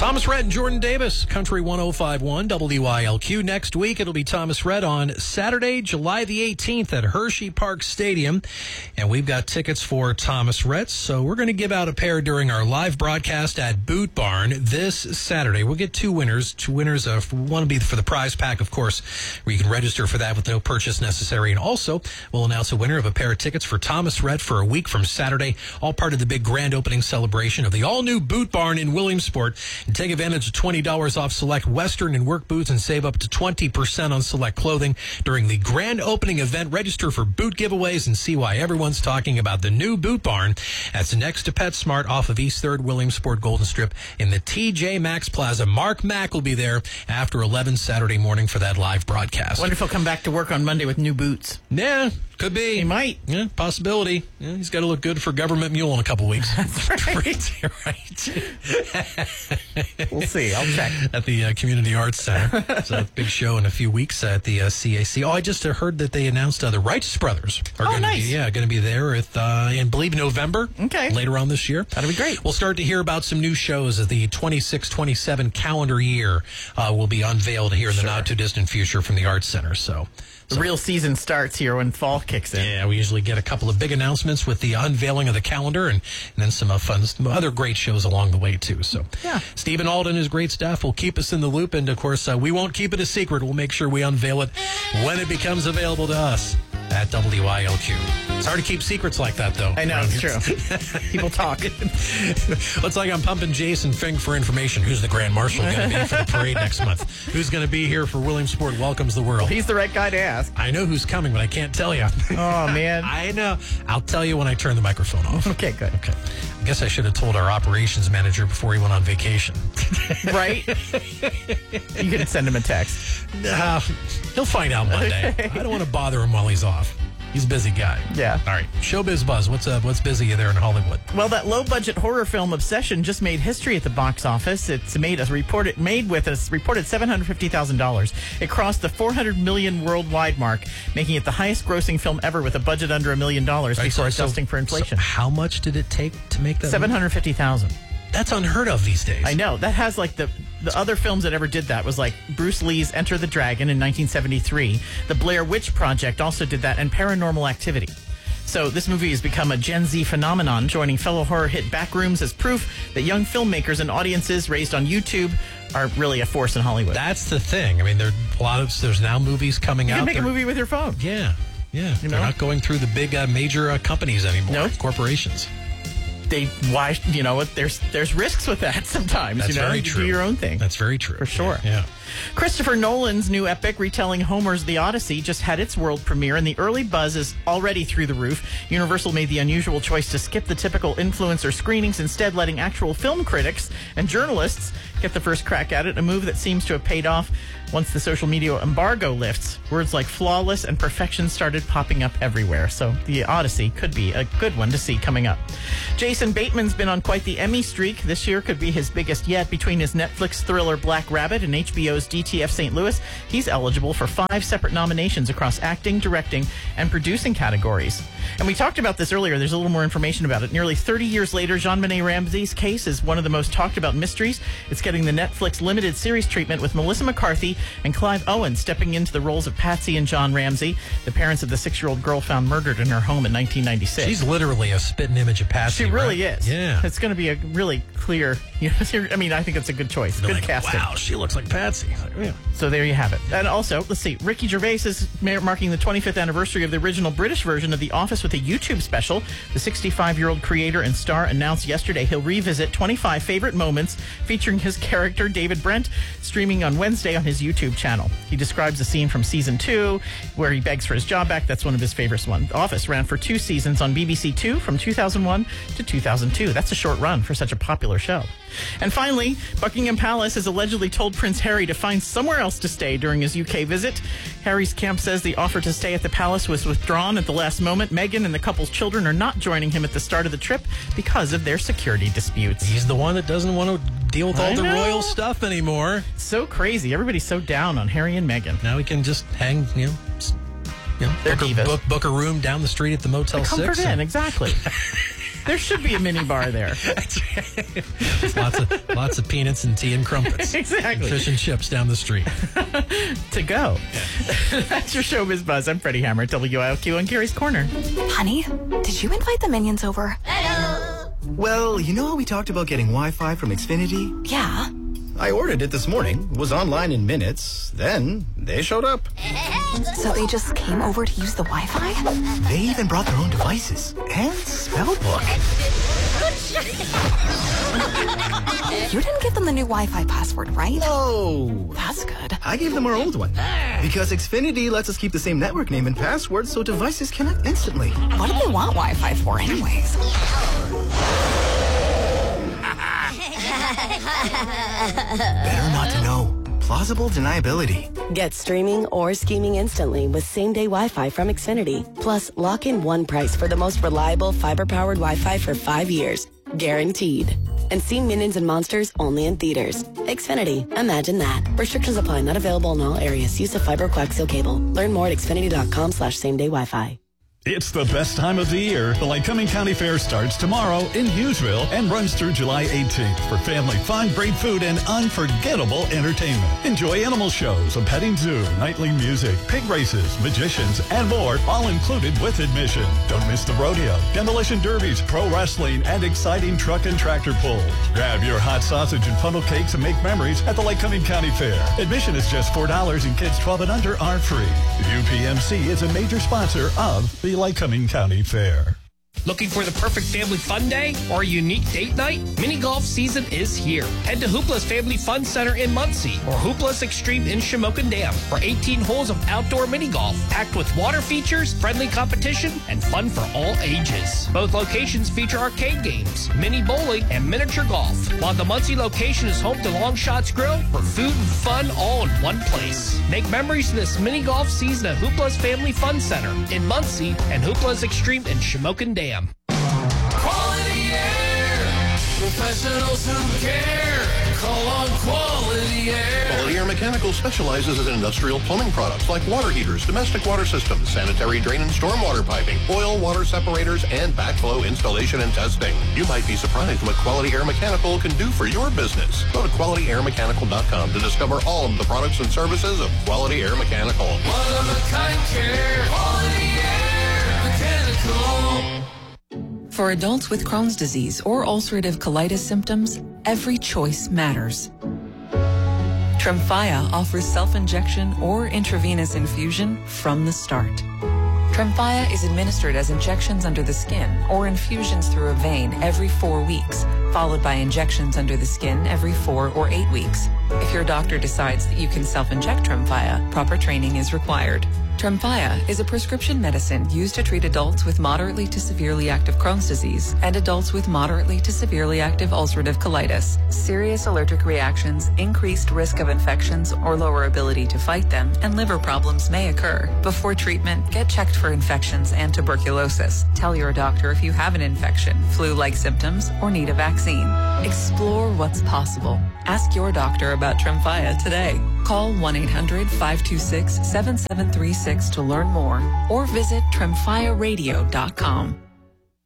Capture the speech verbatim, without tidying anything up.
Thomas Rhett and Jordan Davis, Country one oh five point one W I L Q. Next week, it'll be Thomas Rhett on Saturday, July the eighteenth at Hershey Park Stadium. And we've got tickets for Thomas Rhett, so we're going to give out a pair during our live broadcast at Boot Barn this Saturday. We'll get two winners. Two winners of one will be for the prize pack, of course, where you can register for that with no purchase necessary. And also, we'll announce a winner of a pair of tickets for Thomas Rhett for a week from Saturday, all part of the big grand opening celebration of the all-new Boot Barn in Williamsport. And take advantage of twenty dollars off select Western and work boots and save up to twenty percent on select clothing during the grand opening event. Register for boot giveaways and see why everyone's talking about the new Boot Barn. That's next to PetSmart off of East third Williamsport Golden Strip in the T J Maxx Plaza. Mark Mack will be there after eleven Saturday morning for that live broadcast. Wonder if he'll come back to work on Monday with new boots. Yeah, could be. He might. Yeah, possibility. Yeah, he's got to look good for Government Mule in a couple weeks. That's right. right. We'll see. I'll check. At the uh, Community Arts Center. It's a big show in a few weeks at the uh, C A C. Oh, I just uh, heard that they announced uh, the Righteous Brothers are oh, going to nice. be, yeah, going to be there with, uh, in, believe, November. Okay. Later on this year. That'll be great. We'll start to hear about some new shows as the twenty-six twenty-seven calendar year uh, will be unveiled here in the Sure. not-too-distant future from the Arts Center. So... The real season starts here when fall kicks in. Yeah, we usually get a couple of big announcements with the unveiling of the calendar and, and then some uh, fun, some other great shows along the way, too. So, yeah. Stephen Alden and his great staff will keep us in the loop. And, of course, uh, we won't keep it a secret. We'll make sure we unveil it when it becomes available to us at W I L Q. It's hard to keep secrets like that, though. I know, it's true. People talk. Looks like I'm pumping Jason Fink for information. Who's the Grand Marshal going to be for the parade next month? Who's going to be here for Williamsport Welcomes the World? He's the right guy to ask. I know who's coming, but I can't tell you. Oh, man. I know. I'll tell you when I turn the microphone off. Okay, good. Okay. I guess I should have told our operations manager before he went on vacation. Right? You can send him a text. Uh, he'll find out Monday. I don't want to bother him while he's off. He's a busy guy. Yeah. All right. Showbiz Buzz. What's uh, what's busy there in Hollywood? Well, that low-budget horror film Obsession just made history at the box office. It's made us reported made with a reported seven hundred fifty thousand dollars. It crossed the four hundred million worldwide mark, making it the highest-grossing film ever with a budget under a million dollars Right, before so- adjusting for inflation. So how much did it take to make that? seven hundred fifty thousand dollars. That's unheard of these days. I know. That has like the the other films that ever did that was like Bruce Lee's Enter the Dragon in nineteen seventy-three. The Blair Witch Project also did that, and Paranormal Activity. So this movie has become a Gen Z phenomenon, joining fellow horror hit Backrooms as proof that young filmmakers and audiences raised on YouTube are really a force in Hollywood. That's the thing. I mean, there a lot of there's now movies coming you out. can make a They're- movie with your phone. Yeah, yeah. You They're know? not going through the big uh, major uh, companies anymore. Nope. Corporations. They why you know what there's there's risks with that sometimes. That's you know, very you true. do your own thing. That's very true. For sure. Yeah. Christopher Nolan's new epic retelling Homer's The Odyssey just had its world premiere, and the early buzz is already through the roof. Universal made the unusual choice to skip the typical influencer screenings, instead letting actual film critics and journalists get the first crack at it, a move that seems to have paid off once the social media embargo lifts. Words like flawless and perfection started popping up everywhere, so The Odyssey could be a good one to see coming up. Jason Bateman's been on quite the Emmy streak. This year could be his biggest yet. Between his Netflix thriller Black Rabbit and H B O's D T F Saint Louis, he's eligible for five separate nominations across acting, directing, and producing categories. And we talked about this earlier. There's a little more information about it. Nearly thirty years later, Jean-Benet Ramsey's case is one of the most talked about mysteries. It's getting the Netflix limited series treatment, with Melissa McCarthy and Clive Owen stepping into the roles of Patsy and John Ramsey, the parents of the six-year-old girl found murdered in her home in nineteen ninety-six. She's literally a spitting image of Patsy. She really right? is. Yeah. It's going to be a really clear, you know, I mean, I think it's a good choice. They're Good like, casting. wow, she looks like Patsy. Like, yeah. So there you have it. And also, let's see, Ricky Gervais is mar- marking the twenty-fifth anniversary of the original British version of The Office with a YouTube special. The sixty-five-year-old creator and star announced yesterday he'll revisit twenty-five favorite moments featuring his character, David Brent, streaming on Wednesday on his YouTube channel. He describes a scene from season two where he begs for his job back. That's one of his favorites. One. The Office ran for two seasons on B B C Two from two thousand one to two thousand two. That's a short run for such a popular show. And finally, Buckingham Palace has allegedly told Prince Harry to find somewhere else to stay during his U K visit. Harry's camp says the offer to stay at the palace was withdrawn at the last moment. Meghan and the couple's children are not joining him at the start of the trip because of their security disputes. He's the one that doesn't want to deal with all I the know. royal stuff anymore. So crazy. Everybody's so down on Harry and Meghan. Now he can just hang, you know, s- you know They're book, a, divas. book, book a room down the street at the Motel The comfort six. in, and- exactly. There should be a mini bar there. lots of lots of peanuts and tea and crumpets. Exactly. And fish and chips down the street. To go. Yeah. That's your Showbiz Buzz. I'm Freddie Hammer, W I L Q on Carrie's Corner. Honey, did you invite the minions over? Hello. Well, you know how we talked about getting Wi-Fi from Xfinity? Yeah. I ordered it this morning, was online in minutes, then they showed up. So they just came over to use the Wi-Fi? They even brought their own devices and spell book. You didn't give them the new Wi-Fi password, right? No. That's good. I gave them our old one. Because Xfinity lets us keep the same network name and password so devices connect instantly. What do they want Wi-Fi for anyways? Better not to know. Plausible deniability. Get streaming or scheming instantly with same-day Wi-Fi from Xfinity. Plus, lock in one price for the most reliable fiber-powered Wi-Fi for five years. Guaranteed. And see Minions and Monsters only in theaters. Xfinity. Imagine that. Restrictions apply. Not available in all areas. Use of fiber coaxial cable. Learn more at xfinity.com slash same-day Wi-Fi. It's the best time of the year. The Lycoming County Fair starts tomorrow in Hughesville and runs through July eighteenth for family fun, great food, and unforgettable entertainment. Enjoy animal shows, a petting zoo, nightly music, pig races, magicians, and more, all included with admission. Don't miss the rodeo, demolition derbies, pro wrestling, and exciting truck and tractor pulls. Grab your hot sausage and funnel cakes and make memories at the Lycoming County Fair. Admission is just four dollars and kids twelve and under are free. U P M C is a major sponsor of the Lycoming County Fair. Looking for the perfect family fun day or a unique date night? Mini golf season is here. Head to Hoopla's Family Fun Center in Muncie or Hoopla's Extreme in Shamokin Dam for eighteen holes of outdoor mini golf, packed with water features, friendly competition, and fun for all ages. Both locations feature arcade games, mini bowling, and miniature golf, while the Muncie location is home to Long Shots Grill for food and fun all in one place. Make memories this mini golf season at Hoopla's Family Fun Center in Muncie and Hoopla's Extreme in Shamokin Dam. Quality Air, professionals who care. Call on Quality Air. Quality Air Mechanical specializes in industrial plumbing products like water heaters, domestic water systems, sanitary drain and stormwater piping, oil water separators, and backflow installation and testing. You might be surprised what Quality Air Mechanical can do for your business. Go to quality air mechanical dot com to discover all of the products and services of Quality Air Mechanical. One of a kind care. Quality Air Mechanical. For adults with Crohn's disease or ulcerative colitis symptoms, every choice matters. Tremfya offers self-injection or intravenous infusion from the start. Tremfya is administered as injections under the skin or infusions through a vein every four weeks, followed by injections under the skin every four or eight weeks. If your doctor decides that you can self-inject Tremfya, proper training is required. Tremfya is a prescription medicine used to treat adults with moderately to severely active Crohn's disease and adults with moderately to severely active ulcerative colitis. Serious allergic reactions, increased risk of infections or lower ability to fight them, and liver problems may occur. Before treatment, get checked for infections and tuberculosis. Tell your doctor if you have an infection, flu-like symptoms, or need a vaccine. Explore what's possible. Ask your doctor about Tremfya today. Call one eight hundred five two six seven seven three six to learn more or visit tremfya radio dot com.